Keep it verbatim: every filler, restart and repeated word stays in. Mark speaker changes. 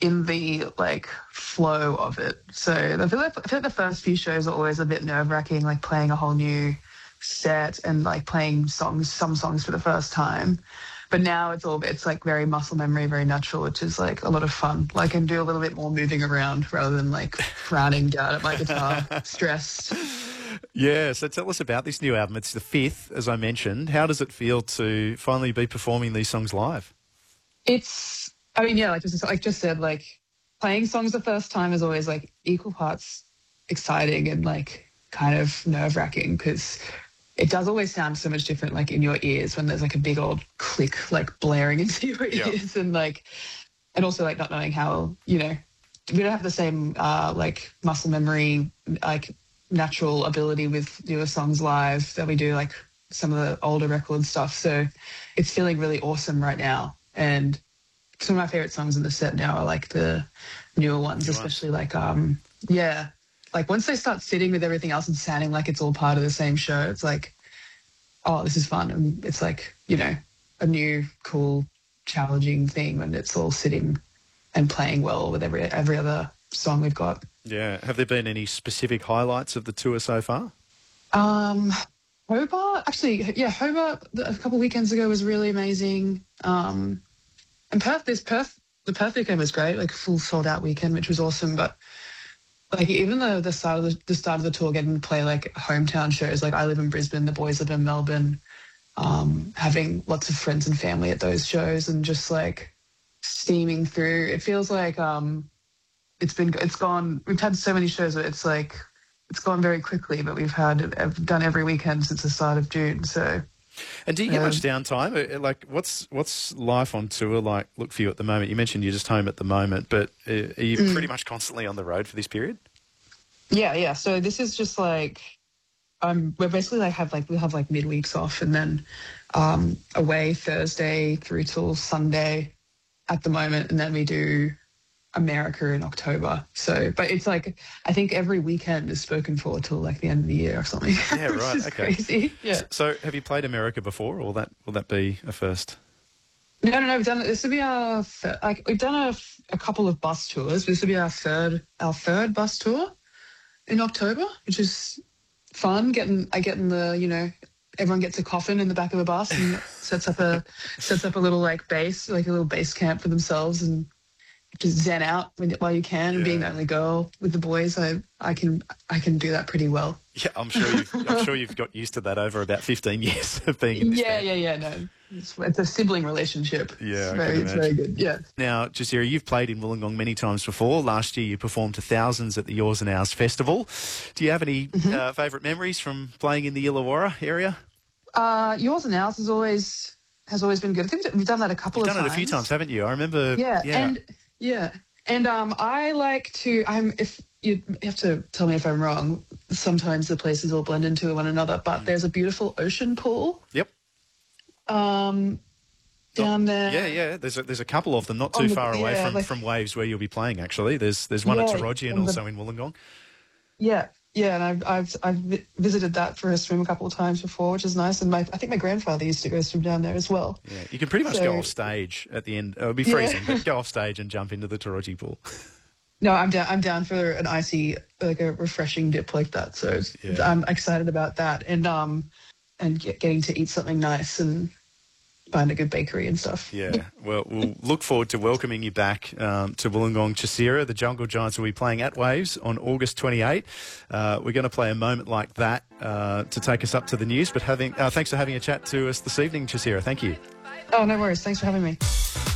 Speaker 1: in the like flow of it. So I feel like I feel like the first few shows are always a bit nerve wracking, like playing a whole new set and like playing songs, some songs for the first time. But now it's all it's like very muscle memory, very natural, which is like a lot of fun. Like I can do a little bit more moving around rather than like frowning down at my guitar, stressed.
Speaker 2: Yeah, so tell us about this new album. It's the fifth, as I mentioned. How does it feel to finally be performing these songs live?
Speaker 1: It's, I mean, yeah, like just like just said, like playing songs the first time is always like equal parts exciting and like kind of nerve wracking because it does always sound so much different, like in your ears when there's like a big old click like blaring into your
Speaker 2: Yeah.
Speaker 1: ears, and like, and also like not knowing how, you know, we don't have the same uh, like muscle memory, like natural ability with newer songs live that we do like some of the older record stuff. So it's feeling really awesome right now. And some of my favorite songs in the set now are like the newer ones,
Speaker 2: New
Speaker 1: especially like, um, yeah, like once they start sitting with everything else and sounding like it's all part of the same show, it's like, oh, this is fun. And it's like, you know, a new, cool, challenging thing when it's all sitting and playing well with every every other song we've got.
Speaker 2: Yeah. Have there been any specific highlights of the tour so far?
Speaker 1: Um, Hobart, actually, yeah, Hobart a couple of weekends ago was really amazing. Um, and Perth, this Perth, the Perth weekend was great, like a full sold out weekend, which was awesome. But like even the the start of the, the start of the tour, getting to play like hometown shows. Like I live in Brisbane, the boys live in Melbourne. Um, having lots of friends and family at those shows, and just like steaming through. It feels like um, it's been it's gone. We've had so many shows where it's like it's gone very quickly, but we've had I've done every weekend since the start of June. So.
Speaker 2: And do you get
Speaker 1: um,
Speaker 2: much downtime? Uh, Like, what's what's life on tour like? Look for you at the moment. You mentioned you're just home at the moment, but uh, are you
Speaker 1: Mm.
Speaker 2: pretty much constantly on the road for this period?
Speaker 1: Yeah, yeah. So this is just like um we're basically like have like we have like midweeks off and then um away Thursday through till Sunday at the moment, and then we do America in October. So but it's like I think every weekend is spoken for till like the end of the year or something.
Speaker 2: Yeah,
Speaker 1: which
Speaker 2: right,
Speaker 1: is
Speaker 2: okay.
Speaker 1: Crazy. Yeah.
Speaker 2: S- So, have you played America before, or will that will that be a first?
Speaker 1: No, no, no. We've done this will be our thir- like we've done a, a couple of bus tours. This will be our third our third bus tour in October, which is fun. Getting I get in the you know everyone gets a coffin in the back of a bus and sets up a sets up a little like base like a little base camp for themselves and just zen out when, while you can. And being the
Speaker 2: Yeah.
Speaker 1: only girl with the boys, I I can I can do that pretty well.
Speaker 2: Yeah, I'm sure you've, I'm sure you've got used to that over about fifteen years of being in this
Speaker 1: Yeah,
Speaker 2: band.
Speaker 1: yeah, yeah. No, it's, it's a sibling relationship.
Speaker 2: Yeah,
Speaker 1: it's
Speaker 2: I
Speaker 1: very,
Speaker 2: can
Speaker 1: it's very good. Yeah.
Speaker 2: Now, Jasira, you've played in Wollongong many times before. Last year, you performed to thousands at the Yours and Ours festival. Do you have any
Speaker 1: Mm-hmm.
Speaker 2: uh, favourite memories from playing in the Illawarra area?
Speaker 1: Uh, yours and ours is always has always been good. I think we've done that a couple
Speaker 2: You've
Speaker 1: of
Speaker 2: done
Speaker 1: times.
Speaker 2: it a few times, haven't you? I remember.
Speaker 1: Yeah,
Speaker 2: Yeah.
Speaker 1: and yeah, and um, I like to. I'm if you have to tell me if I'm wrong. Sometimes the places all blend into one another, but
Speaker 2: Mm.
Speaker 1: there's a beautiful ocean pool.
Speaker 2: Yep.
Speaker 1: Um, down there.
Speaker 2: Yeah, yeah. There's a, there's a couple of them not
Speaker 1: On
Speaker 2: too
Speaker 1: the-
Speaker 2: far away
Speaker 1: yeah,
Speaker 2: from,
Speaker 1: like-
Speaker 2: from Waves where you'll be playing, actually. There's there's one at
Speaker 1: Yeah,
Speaker 2: Taroji and
Speaker 1: on the-
Speaker 2: also in Wollongong.
Speaker 1: Yeah, yeah, and I've I've I've vi- visited that for a swim a couple of times before, which is nice. And my I think my grandfather used to go swim down there as well.
Speaker 2: Yeah, you can pretty much
Speaker 1: So-
Speaker 2: go off stage at the end. It'll be
Speaker 1: Yeah.
Speaker 2: freezing, but go off stage and jump into the Taroji pool.
Speaker 1: No, I'm down. I'm down for an icy, like a refreshing dip like that. So it's-
Speaker 2: Yeah.
Speaker 1: I'm excited about that, and um, and get, getting to eat something nice and find a good bakery and stuff.
Speaker 2: Yeah, well, we'll look forward to welcoming you back um, to Wollongong Chasira. The Jungle Giants will be playing at Waves on August twenty-eighth. Uh, we're going to play a moment like that uh, to take us up to the news. But having uh, thanks for having a chat to us this evening, Chasira. Thank you.
Speaker 1: Oh, no worries. Thanks for having me.